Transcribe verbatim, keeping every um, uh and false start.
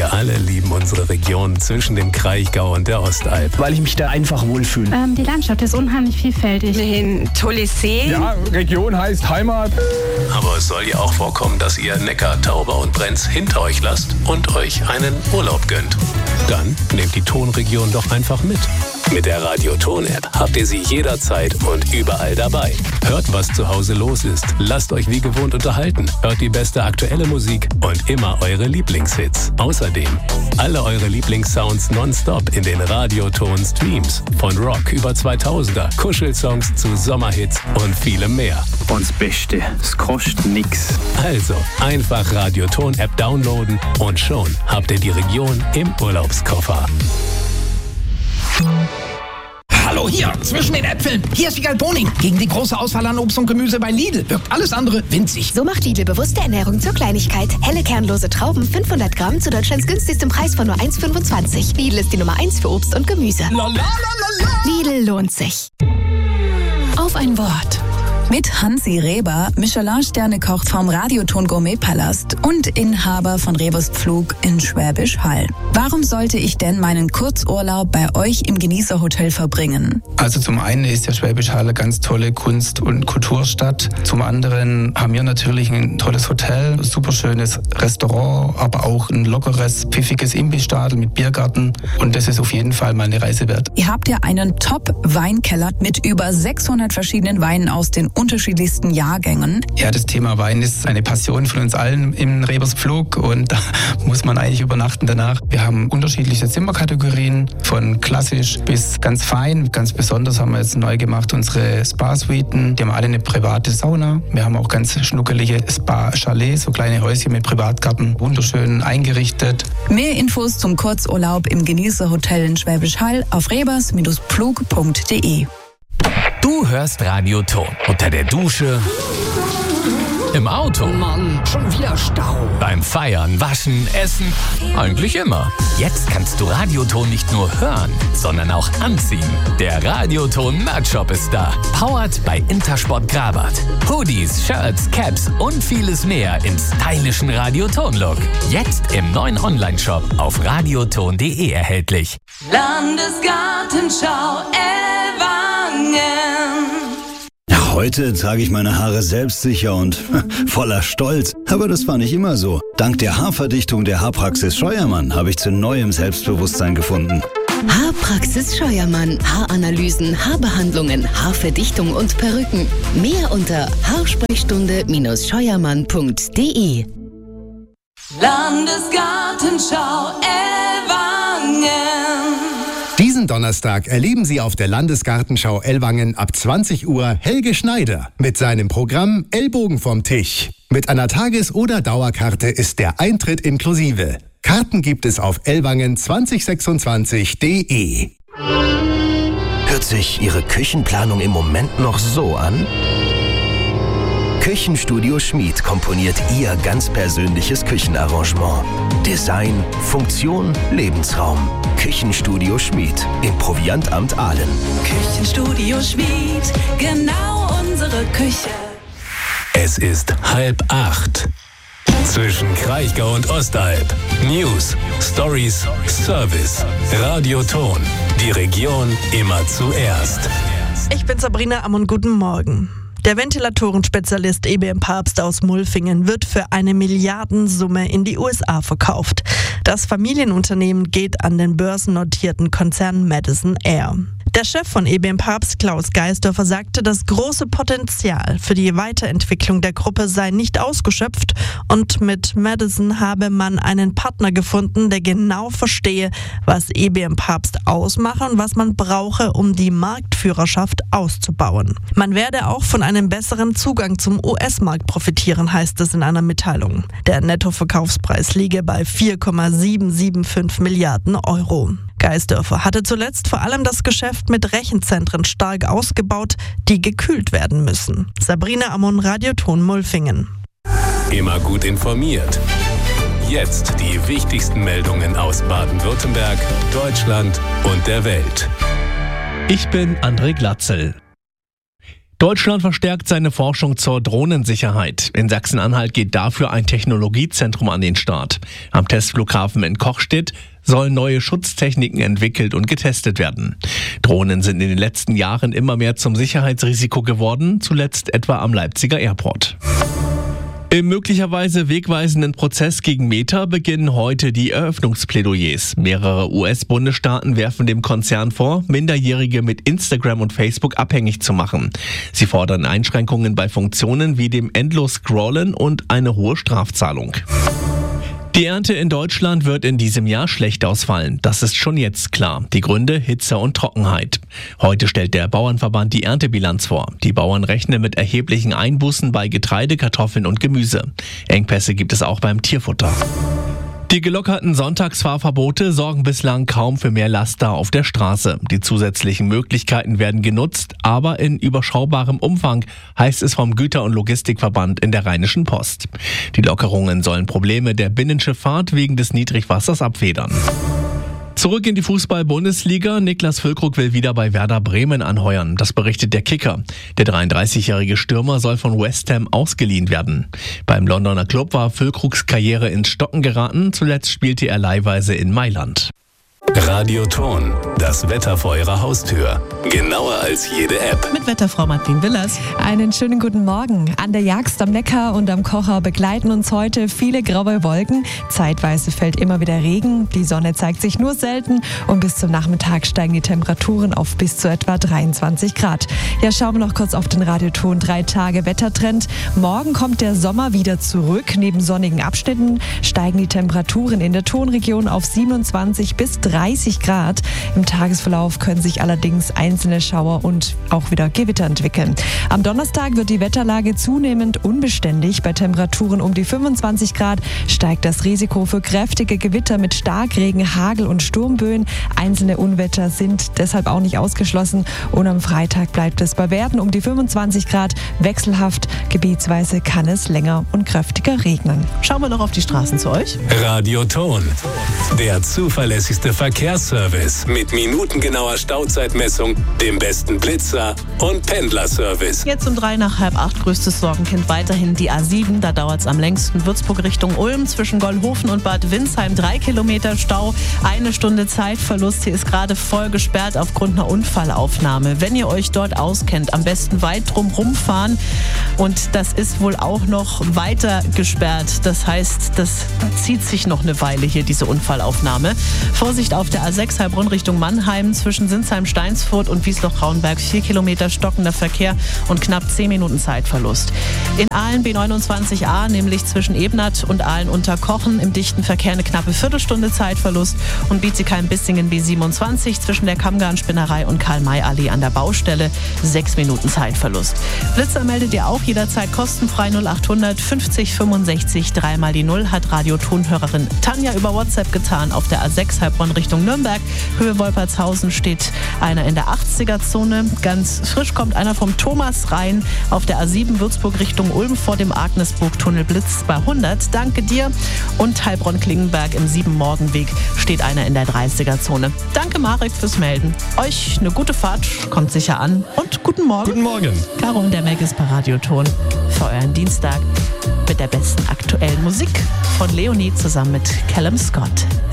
Wir alle lieben unsere Region zwischen dem Kraichgau und der Ostalb. Weil ich mich da einfach wohlfühle. Ähm, die Landschaft ist unheimlich vielfältig. Ein tolles See. Ja, Region heißt Heimat. Aber es soll ja auch vorkommen, dass ihr Neckar, Tauber und Brenz hinter euch lasst und euch einen Urlaub gönnt. Dann nehmt die Tonregion doch einfach mit. Mit der Radio-Ton-App habt ihr sie jederzeit und überall dabei. Hört, was zu Hause los ist. Lasst euch wie gewohnt unterhalten. Hört die beste aktuelle Musik und immer eure Lieblingshits. Außerdem alle eure Lieblingssounds nonstop in den Radio-Ton-Streams. Von Rock über zweitausender, Kuschelsongs zu Sommerhits und vielem mehr. Und das Beste, es kostet nix. Also einfach Radio-Ton-App downloaden und schon habt ihr die Region im Urlaubskoffer. Hallo hier, zwischen den Äpfeln. Hier ist Wiegald Boning. Gegen die große Auswahl an Obst und Gemüse bei Lidl wirkt alles andere winzig. So macht Lidl bewusste Ernährung zur Kleinigkeit. Helle kernlose Trauben, fünfhundert Gramm zu Deutschlands günstigstem Preis von nur eins Komma fünfundzwanzig. Lidl ist die Nummer eins für Obst und Gemüse. La, la, la, la, la. Lidl lohnt sich. Auf ein Wort. Mit Hansi Reber, Michelin-Sterne-Koch vom Radioton Gourmet-Palast und Inhaber von Rebers Pflug in Schwäbisch Hall. Warum sollte ich denn meinen Kurzurlaub bei euch im Genießerhotel verbringen? Also zum einen ist der Schwäbisch Hall eine ganz tolle Kunst- und Kulturstadt. Zum anderen haben wir natürlich ein tolles Hotel, ein super schönes Restaurant, aber auch ein lockeres, pfiffiges Imbissstadel mit Biergarten. Und das ist auf jeden Fall mal eine Reise wert. Ihr habt ja einen Top-Weinkeller mit über sechshundert verschiedenen Weinen aus den unterschiedlichsten Jahrgängen. Ja, das Thema Wein ist eine Passion von uns allen im Rebers Pflug und da muss man eigentlich übernachten danach. Wir haben unterschiedliche Zimmerkategorien, von klassisch bis ganz fein. Ganz besonders haben wir jetzt neu gemacht unsere Spa-Suiten. Die haben alle eine private Sauna. Wir haben auch ganz schnuckelige Spa-Chalets, so kleine Häuschen mit Privatgarten, wunderschön eingerichtet. Mehr Infos zum Kurzurlaub im Genießerhotel in Schwäbisch Hall auf rebers Pflug punkt de. Du hörst Radio-Ton unter der Dusche, im Auto, Mann, schon wieder Stau. beim Feiern, Waschen, Essen, eigentlich immer. Jetzt kannst du Radio-Ton nicht nur hören, sondern auch anziehen. Der Radio-Ton Merch-Shop ist da. Powered bei Intersport Grabat. Hoodies, Shirts, Caps und vieles mehr im stylischen Radio-Ton-Look. Jetzt im neuen Online-Shop auf radioton punkt de erhältlich. Landesgartenschau Ellwangen. Heute trage ich meine Haare selbstsicher und voller Stolz. Aber das war nicht immer so. Dank der Haarverdichtung der Haarpraxis Scheuermann habe ich zu neuem Selbstbewusstsein gefunden. Haarpraxis Scheuermann. Haaranalysen, Haarbehandlungen, Haarverdichtung und Perücken. Mehr unter haarsprechstunde scheuermann punkt de. Landesgartenschau Ellwangen. Diesen Donnerstag erleben Sie auf der Landesgartenschau Ellwangen ab zwanzig Uhr Helge Schneider mit seinem Programm Ellbogen vom Tisch. Mit einer Tages- oder Dauerkarte ist der Eintritt inklusive. Karten gibt es auf ellwangen zwanzig sechsundzwanzig punkt de. Hört sich Ihre Küchenplanung im Moment noch so an? Küchenstudio Schmid komponiert Ihr ganz persönliches Küchenarrangement. Design, Funktion, Lebensraum. Küchenstudio Schmid im Proviantamt Aalen. Küchenstudio Schmid, genau unsere Küche. Es ist halb acht. Zwischen Kraichgau und Ostalb. News, Stories, Service. Radio-Ton. Die Region immer zuerst. Ich bin Sabrina Ammon, guten Morgen. Der Ventilatorenspezialist E B M Papst aus Mulfingen wird für eine Milliardensumme in die U S A verkauft. Das Familienunternehmen geht an den börsennotierten Konzern Madison Air. Der Chef von E B M Papst, Klaus Geisdorfer, sagte, das große Potenzial für die Weiterentwicklung der Gruppe sei nicht ausgeschöpft und mit Madison habe man einen Partner gefunden, der genau verstehe, was E B M Papst ausmache und was man brauche, um die Marktführerschaft auszubauen. Man werde auch von einem besseren Zugang zum U S-Markt profitieren, heißt es in einer Mitteilung. Der Nettoverkaufspreis liege bei vier Komma sieben sieben fünf Milliarden Euro. Geisdorfer hatte zuletzt vor allem das Geschäft mit Rechenzentren stark ausgebaut, die gekühlt werden müssen. Sabrina Ammon, Radio-Ton Mulfingen. Immer gut informiert. Jetzt die wichtigsten Meldungen aus Baden-Württemberg, Deutschland und der Welt. Ich bin André Glatzel. Deutschland verstärkt seine Forschung zur Drohnensicherheit. In Sachsen-Anhalt geht dafür ein Technologiezentrum an den Start. Am Testflughafen in Kochstedt sollen neue Schutztechniken entwickelt und getestet werden. Drohnen sind in den letzten Jahren immer mehr zum Sicherheitsrisiko geworden, zuletzt etwa am Leipziger Airport. Im möglicherweise wegweisenden Prozess gegen Meta beginnen heute die Eröffnungsplädoyers. Mehrere U S-Bundesstaaten werfen dem Konzern vor, Minderjährige mit Instagram und Facebook abhängig zu machen. Sie fordern Einschränkungen bei Funktionen wie dem Endlos-Scrollen und eine hohe Strafzahlung. Die Ernte in Deutschland wird in diesem Jahr schlecht ausfallen. Das ist schon jetzt klar. Die Gründe: Hitze und Trockenheit. Heute stellt der Bauernverband die Erntebilanz vor. Die Bauern rechnen mit erheblichen Einbußen bei Getreide, Kartoffeln und Gemüse. Engpässe gibt es auch beim Tierfutter. Die gelockerten Sonntagsfahrverbote sorgen bislang kaum für mehr Laster auf der Straße. Die zusätzlichen Möglichkeiten werden genutzt, aber in überschaubarem Umfang, heißt es vom Güter- und Logistikverband in der Rheinischen Post. Die Lockerungen sollen Probleme der Binnenschifffahrt wegen des Niedrigwassers abfedern. Zurück in die Fußball-Bundesliga. Niklas Füllkrug will wieder bei Werder Bremen anheuern. Das berichtet der Kicker. Der dreiunddreißigjährige Stürmer soll von West Ham ausgeliehen werden. Beim Londoner Club war Füllkrugs Karriere ins Stocken geraten. Zuletzt spielte er leihweise in Mailand. Radioton, das Wetter vor Ihrer Haustür. Genauer als jede App. Mit Wetterfrau Martin Willers. Einen schönen guten Morgen. An der Jagst am Neckar und am Kocher begleiten uns heute viele graue Wolken. Zeitweise fällt immer wieder Regen. Die Sonne zeigt sich nur selten und bis zum Nachmittag steigen die Temperaturen auf bis zu etwa dreiundzwanzig Grad. Ja, schauen wir noch kurz auf den Radioton drei Tage Wettertrend. Morgen kommt der Sommer wieder zurück. Neben sonnigen Abschnitten steigen die Temperaturen in der Tonregion auf siebenundzwanzig bis dreißig Grad. Im Tagesverlauf können sich allerdings einzelne Schauer und auch wieder Gewitter entwickeln. Am Donnerstag wird die Wetterlage zunehmend unbeständig. Bei Temperaturen um die fünfundzwanzig Grad steigt das Risiko für kräftige Gewitter mit Starkregen, Hagel und Sturmböen. Einzelne Unwetter sind deshalb auch nicht ausgeschlossen. Und am Freitag bleibt es bei Werten um die fünfundzwanzig Grad wechselhaft. Gebietsweise kann es länger und kräftiger regnen. Schauen wir noch auf die Straßen zu euch. Radioton, der zuverlässigste Verkehrsservice mit minutengenauer Stauzeitmessung, dem besten Blitzer und Pendlerservice. Jetzt um drei nach halb acht größtes Sorgenkind weiterhin die A sieben. Da dauert es am längsten. Würzburg Richtung Ulm zwischen Gollhofen und Bad Windsheim. Drei Kilometer Stau, eine Stunde Zeitverlust. Hier ist gerade voll gesperrt aufgrund einer Unfallaufnahme. Wenn ihr euch dort auskennt, am besten weit drum rumfahren. Und das ist wohl auch noch weiter gesperrt. Das heißt, das zieht sich noch eine Weile hier, diese Unfallaufnahme. Vorsicht auf der A sechs Heilbronn Richtung Mannheim zwischen Sinsheim-Steinsfurt und Wiesloch-Rauenberg. Vier Kilometer stockender Verkehr und knapp zehn Minuten Zeitverlust. In Aalen B neunundzwanzig a, nämlich zwischen Ebnat und Aalen-Unterkochen, im dichten Verkehr eine knappe Viertelstunde Zeitverlust. Und Bietigheim-Bissingen B siebenundzwanzig zwischen der Kammgarn-Spinnerei und Karl-May-Allee an der Baustelle. Sechs Minuten Zeitverlust. Blitzer meldet ihr auch jederzeit kostenfrei null achthundert fünfzig fünfundsechzig. Dreimal die Null hat Radiotonhörerin Tanja über WhatsApp getan. Auf der A sechs Heilbronn Richtung Nürnberg. Höhe Wolpertshausen steht einer in der achtziger-Zone. Ganz frisch kommt einer vom Thomas rein. Auf der A sieben Würzburg Richtung Ulm vor dem Agnesburg-Tunnel blitzt bei hundert. Danke dir. Und Heilbronn-Klingenberg im Sieben-Morgen-Weg steht einer in der dreißiger-Zone. Danke Marek fürs Melden. Euch eine gute Fahrt, kommt sicher an und guten Morgen. Guten Morgen. Caro und der Meg ist bei Radioton für euren Dienstag mit der besten aktuellen Musik von Leonie zusammen mit Callum Scott.